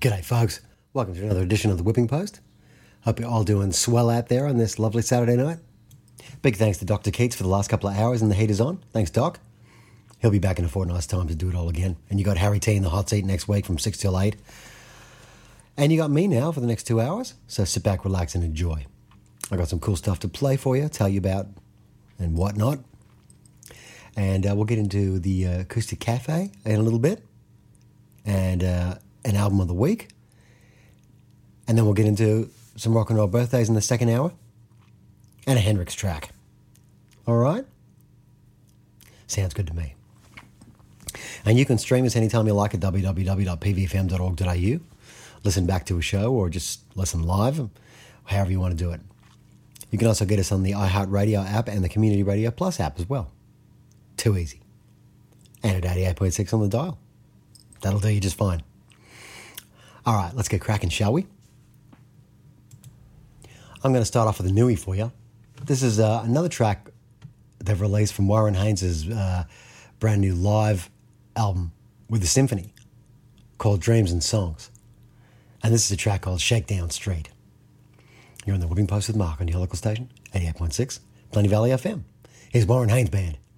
G'day, folks. Welcome to another edition of the Whipping Post. Hope you're all doing swell out there on this lovely Saturday night. Big thanks to Dr. Keats for the last couple of hours and the heat is on. Thanks, Doc. He'll be back in a fortnight's time to do it all again. And you got Harry T in the hot seat next week from 6 till 8. And you got me now for the next 2 hours. So sit back, relax, and enjoy. I got some cool stuff to play for you, tell you about, and whatnot. And we'll get into the Acoustic Cafe in a little bit. And an album of the week. And then we'll get into some rock and roll birthdays in the second hour. And a Hendrix track. All right? Sounds good to me. And you can stream us anytime you like at www.pvfm.org.au. Listen back to a show or just listen live, however you want to do it. You can also get us on the iHeartRadio app and the Community Radio Plus app as well. Too easy. And at 88.6 on the dial. That'll do you just fine. All right, let's get cracking, shall we? I'm going to start off with a newie for you. This is another track they've released from Warren Haynes' brand new live album with the symphony called Dreams and Songs. And this is a track called Shakedown Street. You're on the Whipping Post with Mark on your local station, 88.6, Plenty Valley FM. Here's Warren Haynes Band.